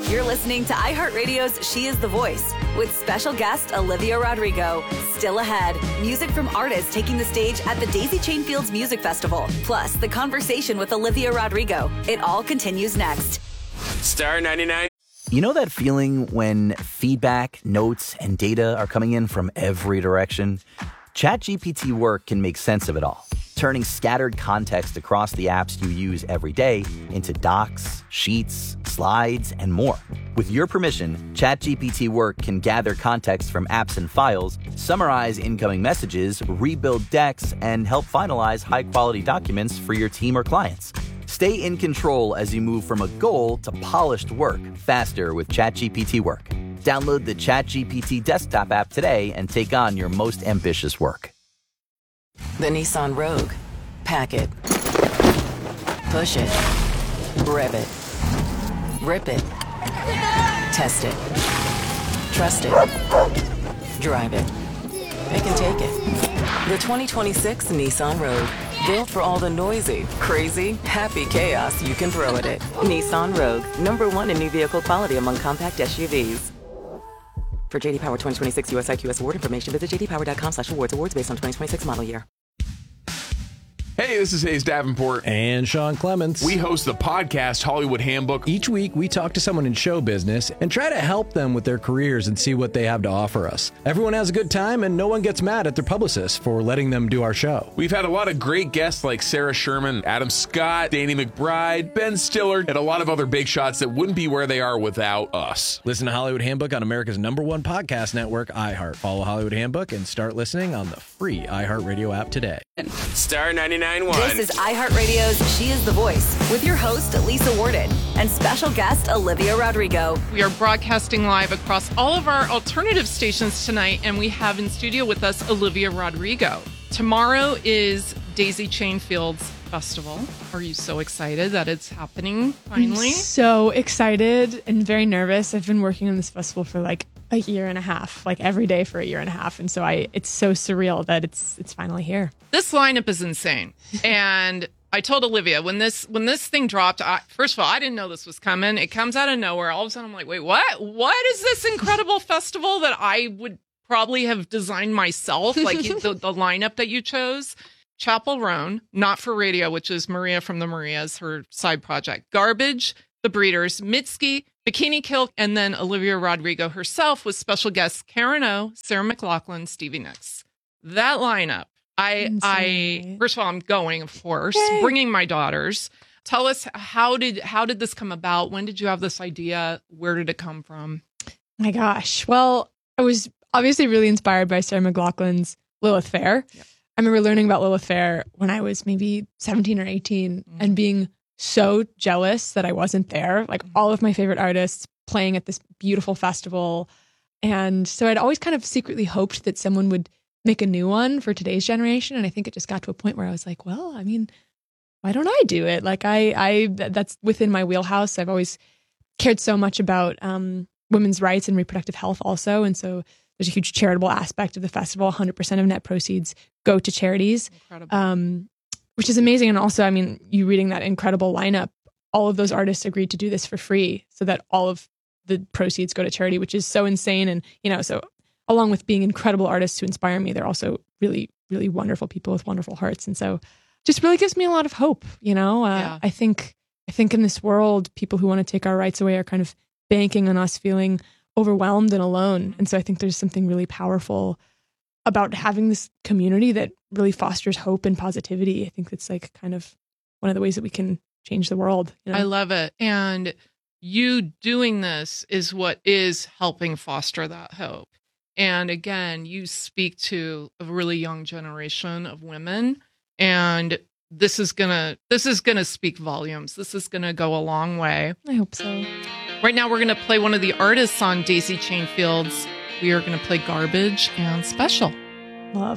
You're listening to iHeartRadio's She is the Voice with special guest Olivia Rodrigo. Still ahead, music from artists taking the stage at the Daisy Chain Fields Music Festival. Plus, the conversation with Olivia Rodrigo. It all continues next. Star 99. You know that feeling when feedback, notes, and data are coming in from every direction? ChatGPT Work can make sense of it all, turning scattered context across the apps you use every day into docs, sheets, slides, and more. With your permission, ChatGPT Work can gather context from apps and files, summarize incoming messages, rebuild decks, and help finalize high-quality documents for your team or clients. Stay in control as you move from a goal to polished work faster with ChatGPT Work. Download the ChatGPT desktop app today and take on your most ambitious work. The Nissan Rogue. Pack it. Push it. Rev it. Rip it. Test it. Trust it. Drive it. Pick and take it. The 2026 Nissan Rogue. Built for all the noisy, crazy, happy chaos you can throw at it. Nissan Rogue. #1 in new vehicle quality among compact SUVs. For JD Power 2026 US IQS award information, visit jdpower.com/awards. Awards based on 2026 model year. Hey, this is Hayes Davenport. And Sean Clements. We host the podcast Hollywood Handbook. Each week, we talk to someone in show business and try to help them with their careers and see what they have to offer us. Everyone has a good time, and no one gets mad at their publicist for letting them do our show. We've had a lot of great guests like Sarah Sherman, Adam Scott, Danny McBride, Ben Stiller, and a lot of other big shots that wouldn't be where they are without us. Listen to Hollywood Handbook on America's #1 podcast network, iHeart. Follow Hollywood Handbook and start listening on the free iHeartRadio app today. Star 99.1. This is iHeartRadio's She is the Voice with your host, Lisa Warden, and special guest, Olivia Rodrigo. We are broadcasting live across all of our alternative stations tonight, and we have in studio with us Olivia Rodrigo. Tomorrow is Daisy Chain Fields Festival. Are you so excited that it's happening finally? I'm so excited and very nervous. I've been working on this festival for like a year and a half, like every day for a year and a half. And so it's so surreal that it's finally here. This lineup is insane. And I told Olivia when this thing dropped, first of all, I didn't know this was coming. It comes out of nowhere. All of a sudden I'm like, wait, what? What is this incredible festival that I would probably have designed myself? Like the lineup that you chose. Chappell Roan, Not for Radio, which is Maria from the Marias, her side project. Garbage, The Breeders, Mitski, Bikini Kill, and then Olivia Rodrigo herself with special guests Karen O, Sarah McLachlan, Stevie Nicks. That lineup. I first of all, I'm going, of course, bringing my daughters. Tell us, how did this come about? When did you have this idea? Where did it come from? My gosh. Well, I was obviously really inspired by Sarah McLachlan's Lilith Fair. Yep. I remember learning about Lilith Fair when I was maybe 17 or 18 and being so jealous that I wasn't there. Like all of my favorite artists playing at this beautiful festival. And so I'd always kind of secretly hoped that someone would make a new one for today's generation. And I think it just got to a point where I was like, well, I mean, why don't I do it? Like that's within my wheelhouse. I've always cared so much about women's rights and reproductive health also. And so there's a huge charitable aspect of the festival. 100% of net proceeds go to charities, which is amazing. And also, I mean, you reading that incredible lineup, all of those artists agreed to do this for free so that all of the proceeds go to charity, which is so insane. And, so along with being incredible artists who inspire me, they're also really, really wonderful people with wonderful hearts. And so just really gives me a lot of hope. I think in this world, people who want to take our rights away are kind of banking on us feeling overwhelmed and alone. And so I think there's something really powerful about having this community that really fosters hope and positivity. I think it's like kind of one of the ways that we can change the world. I love it. And you doing this is what is helping foster that hope. And again, you speak to a really young generation of women, and this is gonna speak volumes. This is gonna go a long way. I hope so. Right now, we're going to play one of the artists on Daisy Chain Fields. We are going to play Garbage and Special. Love.